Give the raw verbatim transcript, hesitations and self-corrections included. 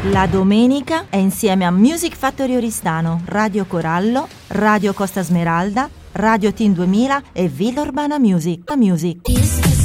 La domenica è insieme a Music Factory Oristano, Radio Corallo, Radio Costa Smeralda, Radio Team duemila e Villa Urbana Music. Music.